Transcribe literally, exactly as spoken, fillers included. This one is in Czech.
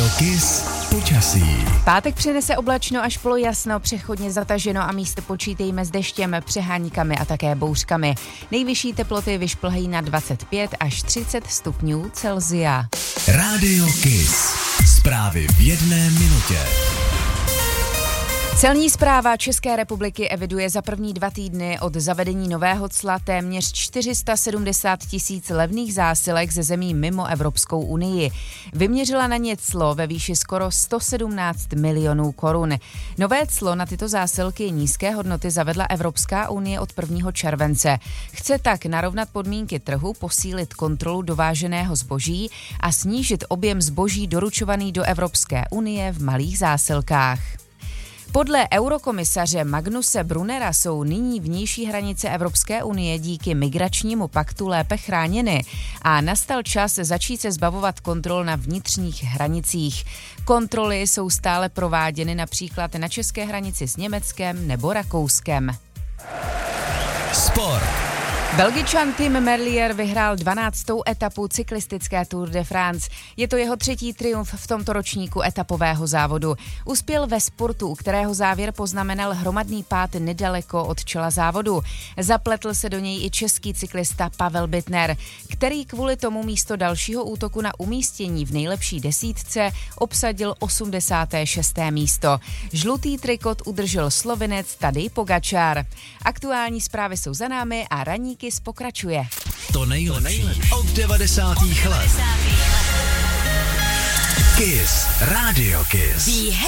Radio Kiss počasí. Pátek přinese oblačno až polojasno, přechodně zataženo a místy počítejme s deštěm, přeháníkami a také bouřkami. Nejvyšší teploty vyšplhají na dvacet pět až třicet stupňů Celsia. Radio Kiss. Zprávy v jedné minutě. Celní správa České republiky eviduje za první dva týdny od zavedení nového cla téměř čtyři sta sedmdesát tisíc levných zásilek ze zemí mimo Evropskou unii. Vyměřila na ně clo ve výši skoro sto sedmnáct milionů korun. Nové clo na tyto zásilky nízké hodnoty zavedla Evropská unie od prvního července. Chce tak narovnat podmínky trhu, posílit kontrolu dováženého zboží a snížit objem zboží doručovaný do Evropské unie v malých zásilkách. Podle eurokomisaře Magnuse Brunnera jsou nyní vnější hranice Evropské unie díky migračnímu paktu lépe chráněny a nastal čas začít se zbavovat kontrol na vnitřních hranicích. Kontroly jsou stále prováděny například na české hranici s Německem nebo Rakouskem. Sport. Belgičan Tim Merlier vyhrál dvanáctou etapu cyklistické Tour de France. Je to jeho třetí triumf v tomto ročníku etapového závodu. Uspěl ve sportu, u kterého závěr poznamenal hromadný pád nedaleko od čela závodu. Zapletl se do něj i český cyklista Pavel Bittner, který kvůli tomu místo dalšího útoku na umístění v nejlepší desítce obsadil osmdesáté šesté místo. Žlutý trikot udržel Slovinec Tadej Pogačar. Aktuální zprávy jsou za námi a ranní Kiss pokračuje. To nejlepší od devadesátých let. Kiss. Radio Kiss.